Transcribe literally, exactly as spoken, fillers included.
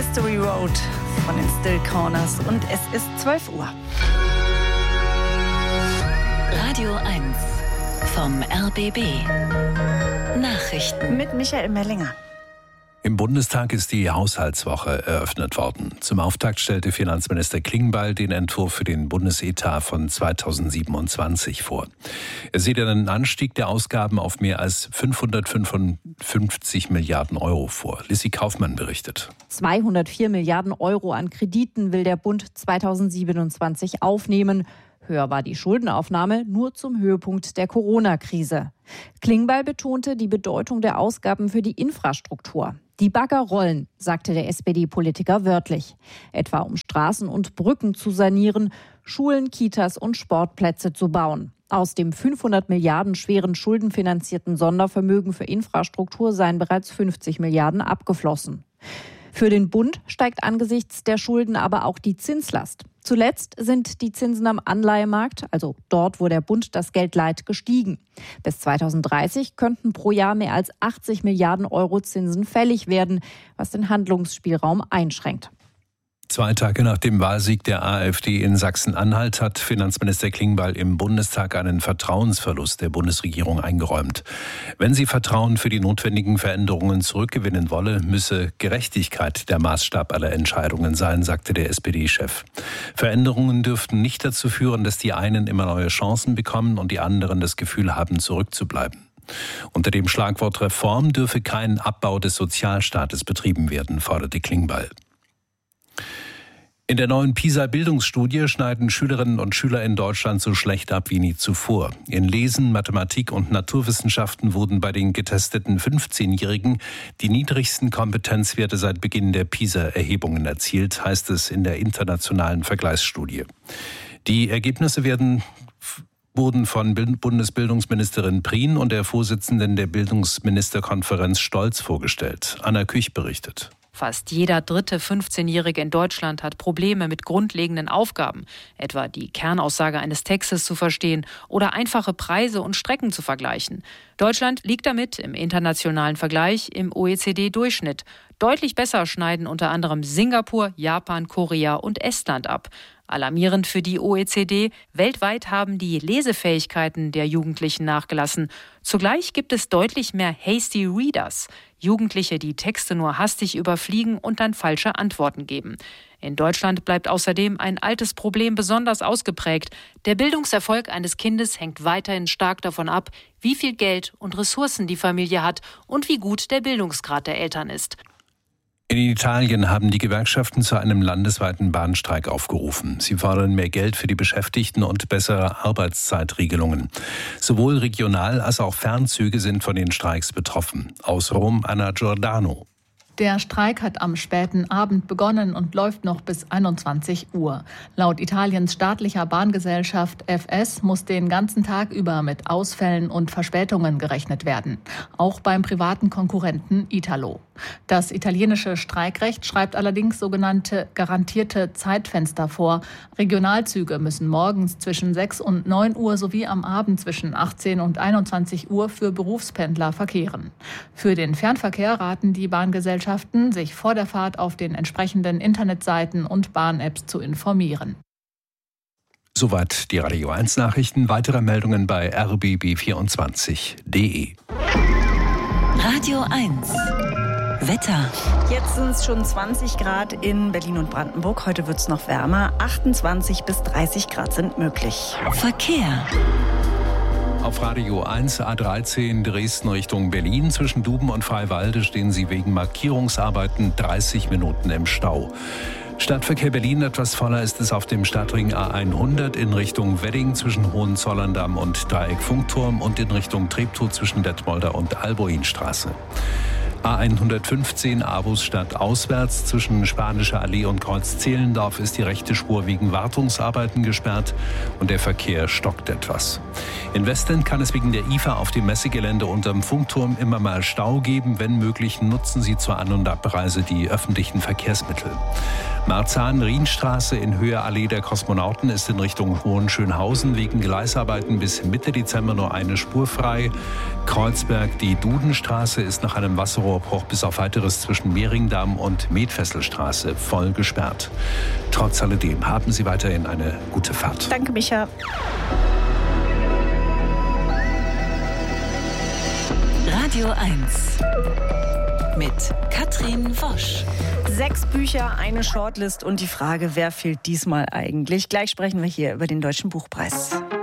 History Road von den Still Corners und es ist zwölf Uhr. Radio eins vom R B B. Nachrichten mit Michael Mellinger. Im Bundestag ist die Haushaltswoche eröffnet worden. Zum Auftakt stellte Finanzminister Klingbeil den Entwurf für den Bundesetat von zweitausendsiebenundzwanzig vor. Er sieht einen Anstieg der Ausgaben auf mehr als fünfhundertfünfundfünfzig Milliarden Euro vor. Lissy Kaufmann berichtet. zweihundertvier Milliarden Euro an Krediten will der Bund zweitausendsiebenundzwanzig aufnehmen. Höher war die Schuldenaufnahme nur zum Höhepunkt der Corona-Krise. Klingbeil betonte die Bedeutung der Ausgaben für die Infrastruktur. Die Bagger rollen, sagte der S P D-Politiker wörtlich. Etwa um Straßen und Brücken zu sanieren, Schulen, Kitas und Sportplätze zu bauen. Aus dem fünfhundert Milliarden schweren schuldenfinanzierten Sondervermögen für Infrastruktur seien bereits fünfzig Milliarden abgeflossen. Für den Bund steigt angesichts der Schulden aber auch die Zinslast. Zuletzt sind die Zinsen am Anleihemarkt, also dort, wo der Bund das Geld leiht, gestiegen. Bis zweitausenddreißig könnten pro Jahr mehr als achtzig Milliarden Euro Zinsen fällig werden, was den Handlungsspielraum einschränkt. Zwei Tage nach dem Wahlsieg der AfD in Sachsen-Anhalt hat Finanzminister Klingbeil im Bundestag einen Vertrauensverlust der Bundesregierung eingeräumt. Wenn sie Vertrauen für die notwendigen Veränderungen zurückgewinnen wolle, müsse Gerechtigkeit der Maßstab aller Entscheidungen sein, sagte der S P D-Chef. Veränderungen dürften nicht dazu führen, dass die einen immer neue Chancen bekommen und die anderen das Gefühl haben, zurückzubleiben. Unter dem Schlagwort Reform dürfe kein Abbau des Sozialstaates betrieben werden, forderte Klingbeil. In der neuen PISA-Bildungsstudie schneiden Schülerinnen und Schüler in Deutschland so schlecht ab wie nie zuvor. In Lesen, Mathematik und Naturwissenschaften wurden bei den getesteten fünfzehnjährigen die niedrigsten Kompetenzwerte seit Beginn der PISA-Erhebungen erzielt, heißt es in der internationalen Vergleichsstudie. Die Ergebnisse werden wurden von Bundesbildungsministerin Prien und der Vorsitzenden der Bildungsministerkonferenz Stolz vorgestellt. Anna Küch berichtet. Fast jeder dritte fünfzehnjährige in Deutschland hat Probleme mit grundlegenden Aufgaben, etwa die Kernaussage eines Textes zu verstehen oder einfache Preise und Strecken zu vergleichen. Deutschland liegt damit im internationalen Vergleich im O E C D-Durchschnitt. Deutlich besser schneiden unter anderem Singapur, Japan, Korea und Estland ab. Alarmierend für die O E C D, weltweit haben die Lesefähigkeiten der Jugendlichen nachgelassen. Zugleich gibt es deutlich mehr Hasty Readers, Jugendliche, die Texte nur hastig überfliegen und dann falsche Antworten geben. In Deutschland bleibt außerdem ein altes Problem besonders ausgeprägt. Der Bildungserfolg eines Kindes hängt weiterhin stark davon ab, wie viel Geld und Ressourcen die Familie hat und wie gut der Bildungsgrad der Eltern ist. In Italien haben die Gewerkschaften zu einem landesweiten Bahnstreik aufgerufen. Sie fordern mehr Geld für die Beschäftigten und bessere Arbeitszeitregelungen. Sowohl Regional- als auch Fernzüge sind von den Streiks betroffen. Aus Rom, Anna Giordano. Der Streik hat am späten Abend begonnen und läuft noch bis einundzwanzig Uhr. Laut Italiens staatlicher Bahngesellschaft F S muss den ganzen Tag über mit Ausfällen und Verspätungen gerechnet werden. Auch beim privaten Konkurrenten Italo. Das italienische Streikrecht schreibt allerdings sogenannte garantierte Zeitfenster vor. Regionalzüge müssen morgens zwischen sechs und neun Uhr sowie am Abend zwischen achtzehn und einundzwanzig Uhr für Berufspendler verkehren. Für den Fernverkehr raten die Bahngesellschaften, sich vor der Fahrt auf den entsprechenden Internetseiten und Bahn-Apps zu informieren. Soweit die Radio eins Nachrichten. Weitere Meldungen bei r b b vierundzwanzig punkt d e. Radio eins Wetter. Jetzt sind es schon zwanzig Grad in Berlin und Brandenburg. Heute wird es noch wärmer. achtundzwanzig bis dreißig Grad sind möglich. Verkehr. Auf Radio eins A dreizehn Dresden Richtung Berlin. Zwischen Duben und Freiwalde stehen Sie wegen Markierungsarbeiten dreißig Minuten im Stau. Stadtverkehr Berlin etwas voller ist es auf dem Stadtring A hundert in Richtung Wedding zwischen Hohenzollern-Damm und Dreieck Funkturm und in Richtung Treptow zwischen Detmolder und Alboinstraße. A hundertfünfzehn Avusstadt auswärts zwischen Spanischer Allee und Kreuz Zehlendorf ist die rechte Spur wegen Wartungsarbeiten gesperrt und der Verkehr stockt etwas. In Westend kann es wegen der I F A auf dem Messegelände unterm Funkturm immer mal Stau geben. Wenn möglich, nutzen Sie zur An- und Abreise die öffentlichen Verkehrsmittel. Marzahn-Rienstraße in Höhe Allee der Kosmonauten ist in Richtung Hohenschönhausen wegen Gleisarbeiten bis Mitte Dezember nur eine Spur frei. Kreuzberg, die Dudenstraße ist nach einem Wasserrohr Rohrbruch bis auf Weiteres zwischen Mehringdamm und Medfesselstraße voll gesperrt. Trotz alledem haben Sie weiterhin eine gute Fahrt. Danke, Micha. Radio eins mit Katrin Wosch. Sechs Bücher, eine Shortlist und die Frage, wer fehlt diesmal eigentlich? Gleich sprechen wir hier über den Deutschen Buchpreis.